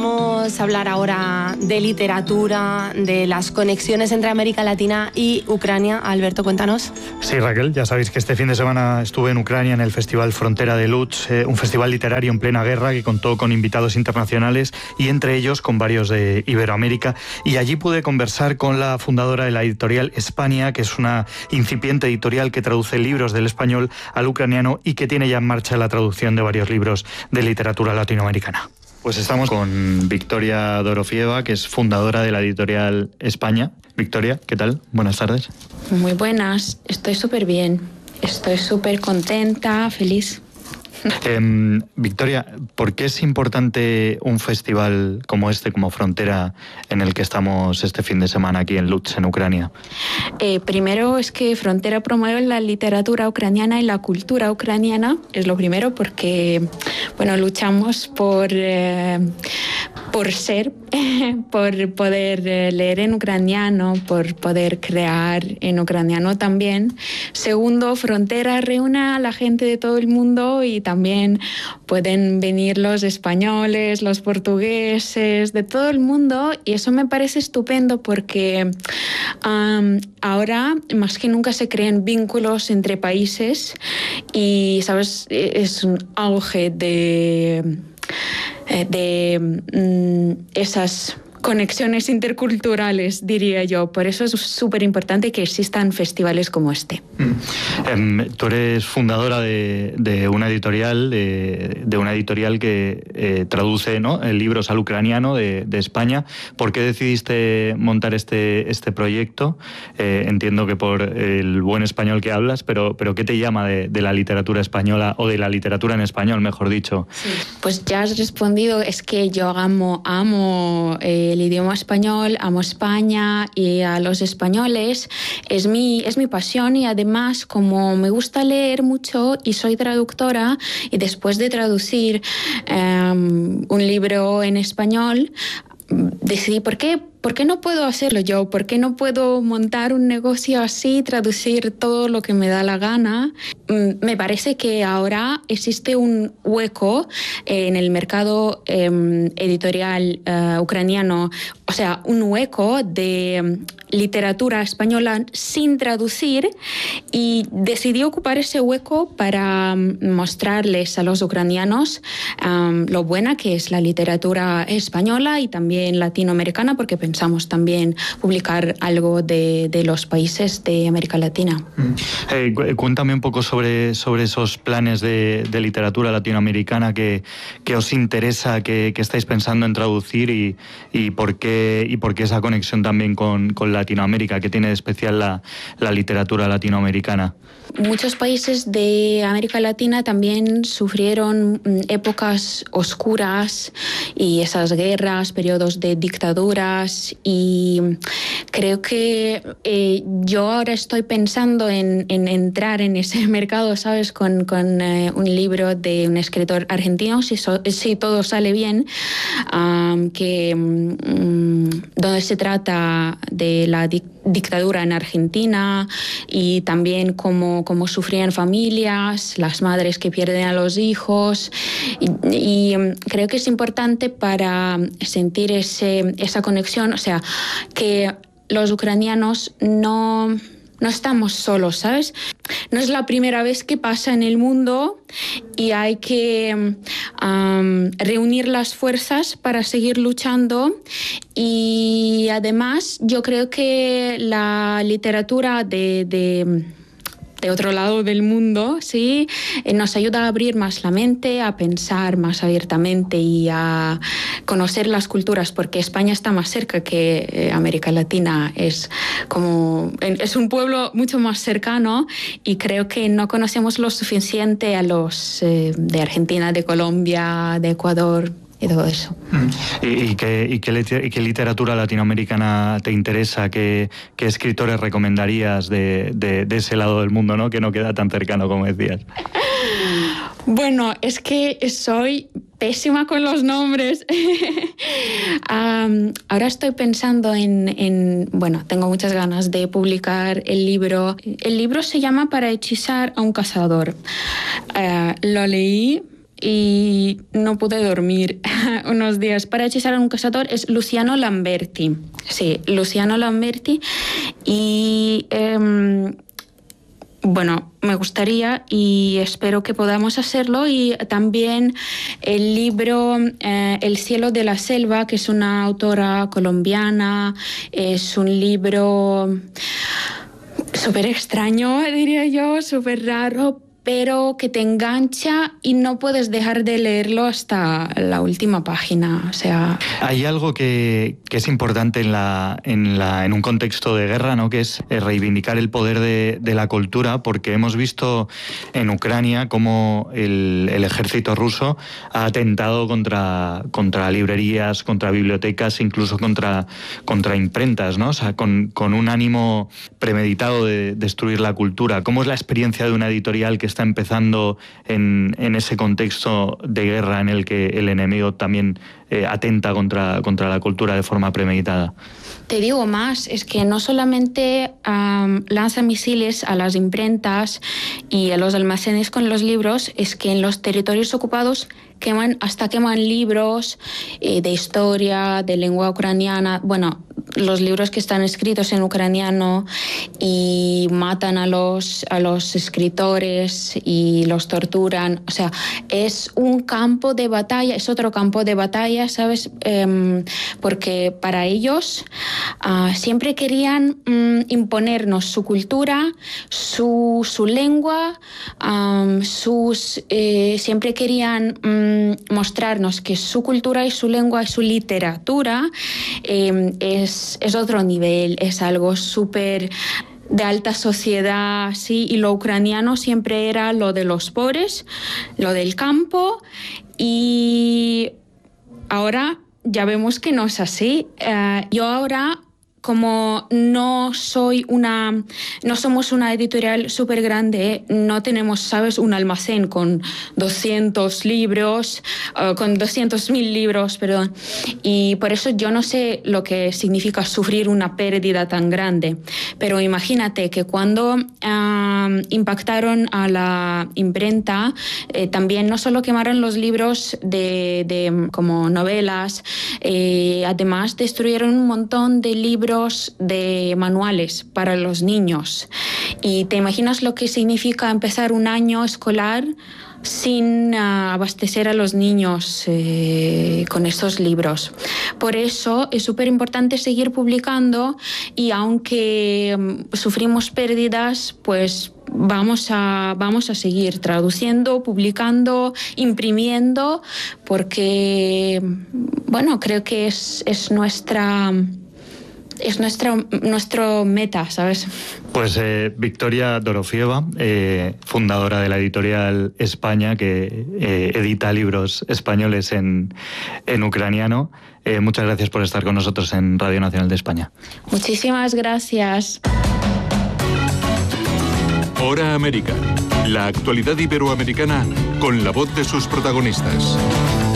Vamos a hablar ahora de literatura, de las conexiones entre América Latina y Ucrania. Alberto, cuéntanos. Sí, Raquel, ya sabéis que este fin de semana estuve en Ucrania en el Festival Frontera de Lutsk, un festival literario en plena guerra que contó con invitados internacionales y entre ellos con varios de Iberoamérica. Y allí pude conversar con la fundadora de la editorial España, que es una incipiente editorial que traduce libros del español al ucraniano y que tiene ya en marcha la traducción de varios libros de literatura latinoamericana. Pues estamos con Victoria Dorofieva, que es fundadora de la editorial España. Victoria, ¿qué tal? Buenas tardes. Muy buenas, estoy súper bien. Estoy súper contenta, feliz. Victoria, ¿por qué es importante un festival como este, como Frontera, en el que estamos este fin de semana aquí en Lutsk, en Ucrania? Primero es que Frontera promueve la literatura ucraniana y la cultura ucraniana. Es lo primero porque, bueno, luchamos por poder leer en ucraniano, por poder crear en ucraniano también. Segundo, Frontera reúne a la gente de todo el mundo y también pueden venir los españoles, los portugueses, de todo el mundo, y eso me parece estupendo porque ahora más que nunca se crean vínculos entre países y, ¿sabes? Es un auge de esas conexiones interculturales, diría yo. Por eso es súper importante que existan festivales como este. Tú eres fundadora de una editorial, de una editorial que traduce, ¿no?, libros al ucraniano de España. ¿Por qué decidiste montar este proyecto? Entiendo que por el buen español que hablas, pero ¿qué te llama de la literatura española, o de la literatura en español, mejor dicho? Sí, pues ya has respondido. Es que yo amo el idioma español, amo España y a los españoles. Es mi pasión, y además, como me gusta leer mucho y soy traductora, y después de traducir un libro en español, decidí, ¿por qué no puedo hacerlo yo? ¿Por qué no puedo montar un negocio así, traducir todo lo que me da la gana? Me parece que ahora existe un hueco en el mercado editorial ucraniano, o sea, un hueco de literatura española sin traducir, y decidí ocupar ese hueco para mostrarles a los ucranianos lo buena que es la literatura española y también latinoamericana, porque pensamos también publicar algo de los países de América Latina. Cuéntame un poco sobre esos planes de literatura latinoamericana que os interesa, que estáis pensando en traducir, y por qué esa conexión también con Latinoamérica. ¿Qué tiene de especial la literatura latinoamericana? Muchos países de América Latina también sufrieron épocas oscuras y esas guerras, periodos de dictaduras, y creo que yo ahora estoy pensando en entrar en ese mercado, ¿sabes? Con un libro de un escritor argentino, si todo sale bien, donde se trata de la dictadura en Argentina y también cómo sufrían familias, las madres que pierden a los hijos, y creo que es importante para sentir esa conexión, o sea, que los ucranianos no estamos solos, ¿sabes? No es la primera vez que pasa en el mundo y hay que reunir las fuerzas para seguir luchando. Y además yo creo que la literatura de otro lado del mundo, sí, nos ayuda a abrir más la mente, a pensar más abiertamente y a conocer las culturas, porque España está más cerca que América Latina. Es un pueblo mucho más cercano, y creo que no conocemos lo suficiente a los de Argentina, de Colombia, de Ecuador y todo eso. ¿Y qué literatura latinoamericana te interesa? ¿Qué escritores recomendarías de ese lado del mundo, ¿no?, que no queda tan cercano como decías? Bueno, es que soy pésima con los nombres. Ahora estoy pensando bueno, tengo muchas ganas de publicar el libro. El libro se llama Para hechizar a un cazador. Lo leí y no pude dormir unos días. Para hechizar a un cazador es Luciano Lamberti. Sí, Luciano Lamberti. Y bueno, me gustaría y espero que podamos hacerlo. Y también el libro El cielo de la selva, que es una autora colombiana, es un libro súper extraño, diría yo, súper raro, pero que te engancha y no puedes dejar de leerlo hasta la última página. O sea, hay algo que es importante en un contexto de guerra, ¿no? Que es reivindicar el poder de la cultura, porque hemos visto en Ucrania cómo el ejército ruso ha atentado contra librerías, contra bibliotecas, incluso contra imprentas, ¿no? O sea, con un ánimo premeditado de destruir la cultura. ¿Cómo es la experiencia de una editorial que está empezando en ese contexto de guerra en el que el enemigo también atenta contra la cultura de forma premeditada? Te digo más, es que no solamente lanza misiles a las imprentas y a los almacenes con los libros, es que en los territorios ocupados queman libros de historia, de lengua ucraniana, bueno, los libros que están escritos en ucraniano, y matan a los escritores y los torturan. O sea, es un campo de batalla, es otro campo de batalla, ¿sabes? Porque para ellos siempre querían imponernos su cultura, su lengua, siempre querían mostrarnos que su cultura y su lengua y su literatura es otro nivel, es algo súper de alta sociedad, sí, y lo ucraniano siempre era lo de los pobres, lo del campo, y ahora ya vemos que no es así. Yo ahora, como no somos una editorial súper grande, no tenemos, ¿sabes?, un almacén con 200 libros, con 200.000 libros, perdón. Y por eso yo no sé lo que significa sufrir una pérdida tan grande. Pero imagínate que cuando impactaron a la imprenta, también no solo quemaron los libros de como novelas, además destruyeron un montón de libros de manuales para los niños. Y te imaginas lo que significa empezar un año escolar sin abastecer a los niños con estos libros. Por eso es súper importante seguir publicando, y aunque sufrimos pérdidas, pues vamos a seguir traduciendo, publicando, imprimiendo, porque, bueno, creo que es nuestra meta, ¿sabes? Pues Victoria Dorofieva, fundadora de la editorial España, que edita libros españoles en ucraniano. Muchas gracias por estar con nosotros en Radio Nacional de España. Muchísimas gracias. Hora América, la actualidad iberoamericana con la voz de sus protagonistas.